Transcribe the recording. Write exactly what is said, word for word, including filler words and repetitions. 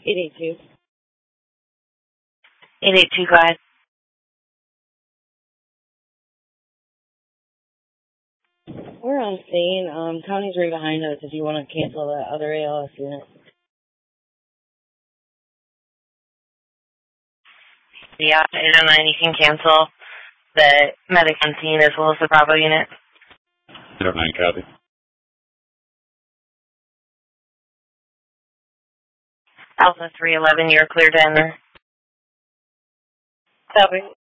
eight eight two. eight eight two, go ahead. We're on scene. Um, county's right behind us if you want to cancel that other A L S unit. Yeah, eight oh nine, you can cancel the medic on scene as well as the Bravo unit. eight oh nine, copy. Alpha three eleven, you're clear to enter. Copy.